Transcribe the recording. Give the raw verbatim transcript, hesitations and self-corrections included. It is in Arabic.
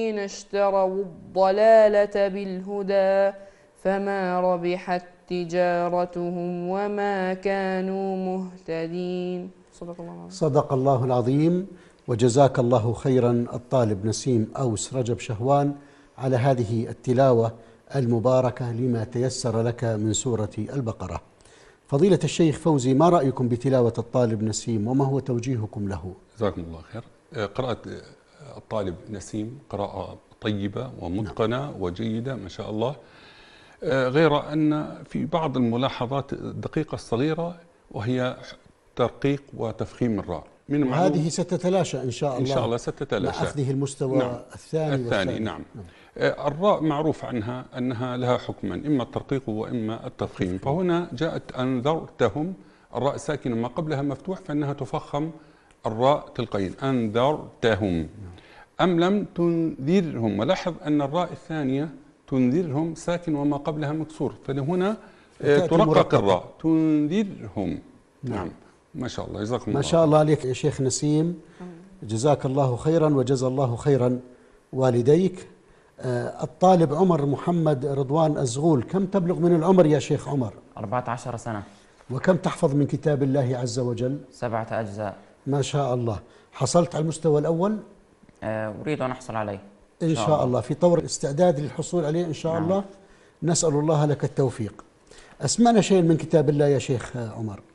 اشتروا الضلالة بالهدى فما ربحت تجارتهم وما كانوا مهتدين. صدق الله العظيم. صدق الله العظيم. وجزاك الله خيرا الطالب نسيم أوس رجب شهوان على هذه التلاوة المباركة لما تيسر لك من سورة البقرة. فضيلة الشيخ فوزي، ما رأيكم بتلاوة الطالب نسيم وما هو توجيهكم له؟ جزاكم الله خير. قراءة الطالب نسيم قراءة طيبة ومتقنة وجيدة ما شاء الله، غير أن في بعض الملاحظات الدقيقة الصغيرة وهي ترقيق وتفخيم الراء من وهذه ستتلاشى إن شاء الله إن شاء الله ستتلاشى مع أخذه المستوى نعم. الثاني الثاني نعم. نعم. الراء معروف عنها أنها لها حكما، إما الترقيق وإما التفخيم، فهنا جاءت أنذرتهم الراء ساكنة ما قبلها مفتوح فإنها تفخم الراء تلقائيا أنذرتهم. أم لم تنذرهم، ولاحظ أن الراء الثانية تنذرهم ساكن وما قبلها مكسور، فهنا ترقق الراء تنذرهم. نعم. نعم ما شاء الله. جزاكم الله ما شاء الله عليك يا شيخ نسيم، جزاك الله خيرا وجزا الله خيرا والديك. آه الطالب عمر محمد رضوان الزغول، كم تبلغ من العمر يا شيخ عمر؟ أربعة عشر سنة. وكم تحفظ من كتاب الله عز وجل؟ سبعة أجزاء. ما شاء الله. حصلت على المستوى الأول؟ آه أريد أن أحصل عليه إن, إن شاء, شاء الله. الله في طور الاستعداد للحصول عليه إن شاء نعم. الله. نسأل الله لك التوفيق. أسمعنا شيء من كتاب الله يا شيخ عمر.